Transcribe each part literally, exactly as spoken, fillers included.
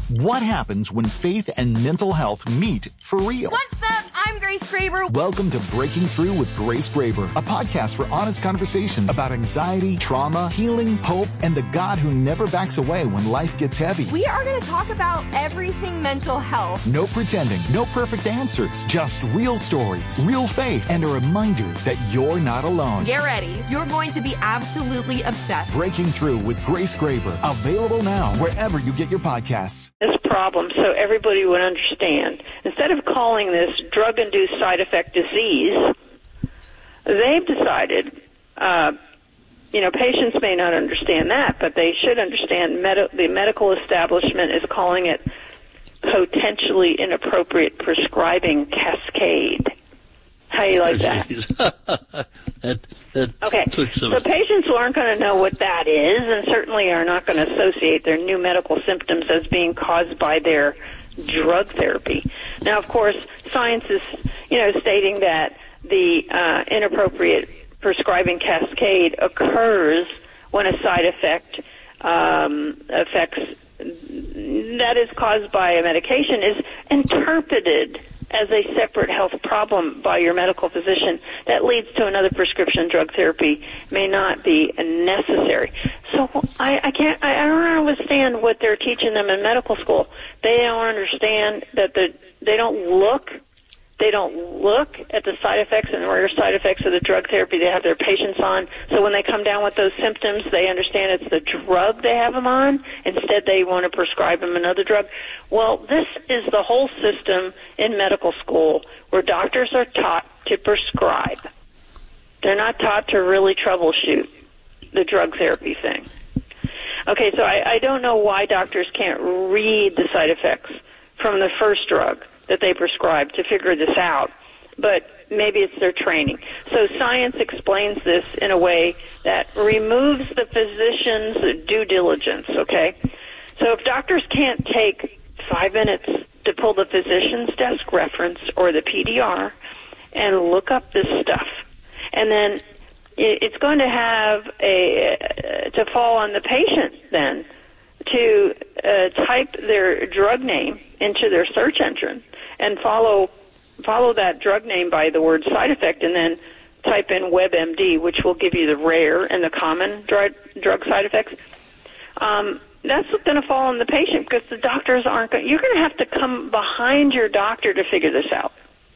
What happens when faith and mental health meet for real? What's up? I'm Grace Graber. Welcome to Breaking Through with Grace Graber, a podcast for honest conversations about anxiety, trauma, healing, hope, and the God who never backs away when life gets heavy. We are going to talk about everything mental health. No pretending, no perfect answers, just real stories, real faith, and a reminder that you're not alone. Get ready. You're going to be absolutely obsessed. Breaking Through with Grace Graber, available now wherever you get your podcasts. This problem so everybody would understand. Instead of calling this drug-induced side effect disease, they've decided, uh, you know, patients may not understand that, but they should understand med- the medical establishment is calling it potentially inappropriate prescribing cascade. How do you like that? that, that okay, so patients aren't going to know what that is and certainly are not going to associate their new medical symptoms as being caused by their drug therapy. Now, of course, science is, you know, stating that the uh, inappropriate prescribing cascade occurs when a side effect um, affects that is caused by a medication is interpreted as a separate health problem by your medical physician that leads to another prescription drug therapy may not be necessary. So I, I can't, I, I don't understand what they're teaching them in medical school. They don't understand that the, they don't look, they don't look at the side effects and rare side effects of the drug therapy they have their patients on. So when they come down with those symptoms, they understand it's the drug they have them on. Instead, they want to prescribe them another drug. Well, this is the whole system in medical school where doctors are taught to prescribe. They're not taught to really troubleshoot the drug therapy thing. Okay, so I, I don't know why doctors can't read the side effects from the first drug that they prescribe to figure this out, but maybe it's their training. So science explains this in a way that removes the physician's due diligence, okay? So if doctors can't take five minutes to pull the physician's desk reference or the P D R and look up this stuff, and then it's going to have a, to fall on the patient then to uh, type their drug name into their search engine and follow follow that drug name by the word side effect and then type in WebMD, which will give you the rare and the common drug, drug side effects. Um, that's going to fall on the patient because the doctors aren't going to, you're going to have to come behind your doctor to figure this out.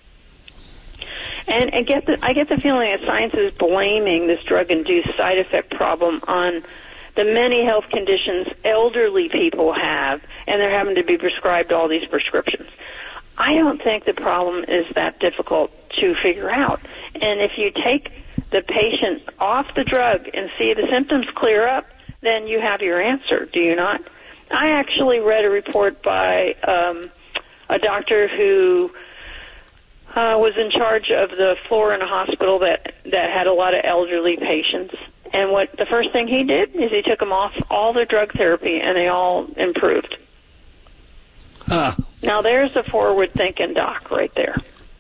And, and get the, I get the feeling that science is blaming this drug-induced side effect problem on the many health conditions elderly people have, and they're having to be prescribed all these prescriptions. I don't think the problem is that difficult to figure out. And if you take the patient off the drug and see the symptoms clear up, then you have your answer, do you not? I actually read a report by um, a doctor who uh, was in charge of the floor in a hospital that, that had a lot of elderly patients. And what the first thing he did is he took them off all their drug therapy, and they all improved. Huh. Now, there's a forward-thinking doc right there.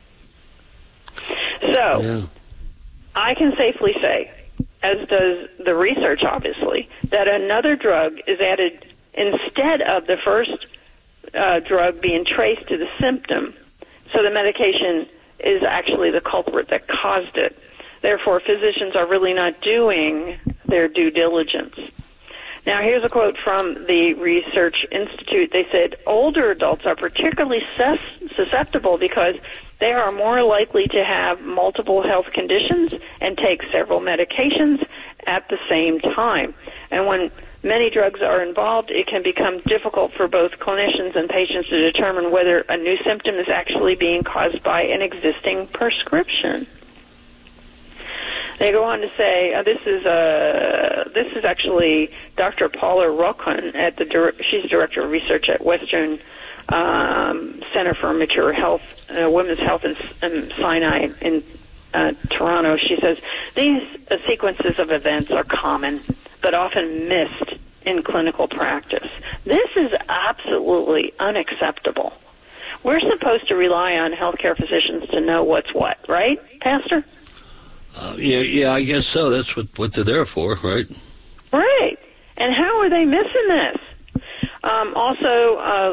So, yeah. I can safely say, as does the research, obviously, that another drug is added instead of the first uh, drug being traced to the symptom. So the medication is actually the culprit that caused it. Therefore, physicians are really not doing their due diligence. Now, here's a quote from the Research Institute. They said, older adults are particularly susceptible because they are more likely to have multiple health conditions and take several medications at the same time. And when many drugs are involved, it can become difficult for both clinicians and patients to determine whether a new symptom is actually being caused by an existing prescription. They go on to say, uh, this is uh, this is actually Doctor Paula Rochon at the she's director of research at Western um, Center for Mature Health, uh, Women's Health in, in Sinai in uh, Toronto. She says these uh, sequences of events are common, but often missed in clinical practice. This is absolutely unacceptable. We're supposed to rely on healthcare physicians to know what's what, right, Pastor? Uh, yeah, yeah, I guess so. That's what, what they're there for, right? Right. And how are they missing this? Um, also, uh,